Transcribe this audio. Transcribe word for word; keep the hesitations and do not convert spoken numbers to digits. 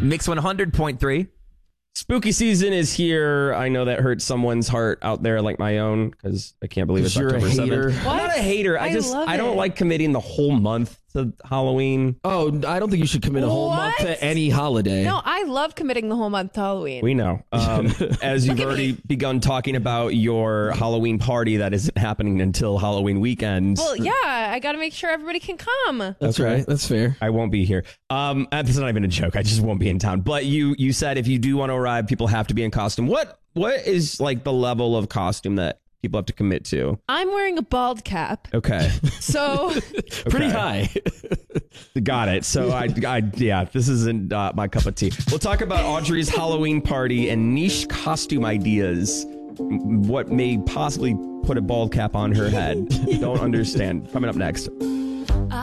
Mix one hundred point three. Spooky season is here. I know that hurts someone's heart out there, like my own, because I can't believe it's you're October a hater. seventh. What? I'm not a hater. I, I just love I don't it. like committing the whole month to Halloween. Oh, I don't think you should commit a whole month What? to any holiday. No, I love committing the whole month to Halloween. We know. Um, as you've Look at already me. begun talking about your Halloween party that isn't happening until Halloween weekend. Well, yeah, I got to make sure everybody can come. That's Okay. right. That's fair. I won't be here. Um, and this is not even a joke. I just won't be in town. But you, you said if you do want to arrive, people have to be in costume. What, what is like the level of costume that people have to commit to? I'm wearing a bald cap, Okay, so Pretty Okay. high. got it. So I, I, yeah, this isn't uh, my cup of tea. We'll talk about Audrey's Halloween party and niche costume ideas. What may possibly put a bald cap on her head? Don't understand. Coming up next.